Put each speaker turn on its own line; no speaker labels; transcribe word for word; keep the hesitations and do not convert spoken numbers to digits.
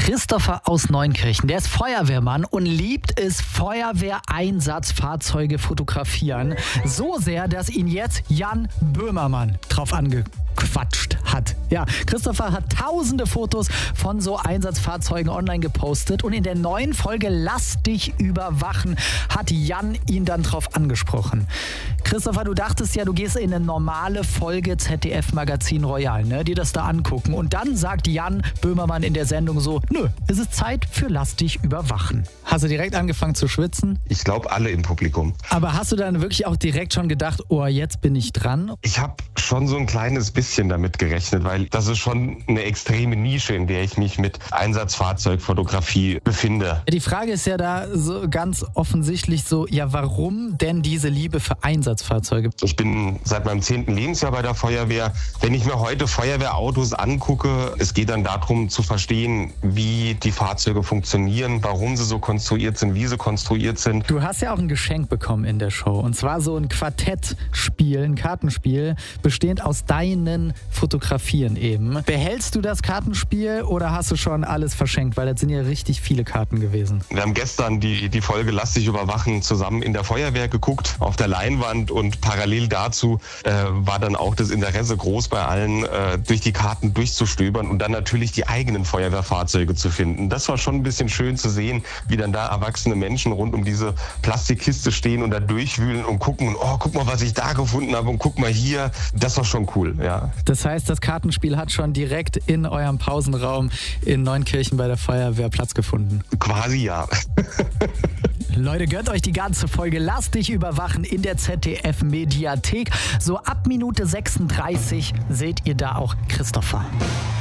Christopher aus Neunkirchen, der ist Feuerwehrmann und liebt es, Feuerwehreinsatzfahrzeuge fotografieren. So sehr, dass ihn jetzt Jan Böhmermann drauf angequatscht hat. Ja, Christopher hat tausende Fotos von so Einsatzfahrzeugen online gepostet und in der neuen Folge Lass dich überwachen hat Jan ihn dann drauf angesprochen. Christopher, du dachtest ja, du gehst in eine normale Folge Z D F Magazin Royal, ne, dir das da angucken. Und dann sagt Jan Böhmermann in der Sendung so, nö, es ist Zeit für Lass dich überwachen. Hast du direkt angefangen zu schwitzen?
Ich glaube, alle im Publikum.
Aber hast du dann wirklich auch direkt schon gedacht, oh, jetzt bin ich dran?
Ich habe schon so ein kleines bisschen damit gerechnet, weil das ist schon eine extreme Nische, in der ich mich mit Einsatzfahrzeugfotografie befinde.
Die Frage ist ja da so ganz offensichtlich so, ja, warum denn diese Liebe für Einsatzfahrzeuge?
Ich bin seit meinem zehnten Lebensjahr bei der Feuerwehr. Wenn ich mir heute Feuerwehrautos angucke, es geht dann darum zu verstehen, wie die Fahrzeuge funktionieren, warum sie so konstruiert sind, wie sie konstruiert sind.
Du hast ja auch ein Geschenk bekommen in der Show, und zwar so ein Quartettspiel, ein Kartenspiel, bestehend aus deinen Fotografien eben. Behältst du das Kartenspiel oder hast du schon alles verschenkt? Weil das sind ja richtig viele Karten gewesen.
Wir haben gestern die, die Folge Lass dich überwachen zusammen in der Feuerwehr geguckt, auf der Leinwand, und parallel dazu äh, war dann auch das Interesse groß bei allen, äh, durch die Karten durchzustöbern und dann natürlich die eigenen Feuerwehrfahrzeuge zu finden. Das war schon ein bisschen schön zu sehen, wie dann da erwachsene Menschen rund um diese Plastikkiste stehen und da durchwühlen und gucken, und oh, guck mal, was ich da gefunden habe, und guck mal hier. Das war schon cool, ja.
Das heißt, das Kartenspiel hat schon direkt in eurem Pausenraum in Neunkirchen bei der Feuerwehr Platz gefunden?
Quasi ja.
Leute, gönnt euch die ganze Folge Lass dich überwachen in der Z D F Mediathek. So ab Minute sechsunddreißig seht ihr da auch Christopher.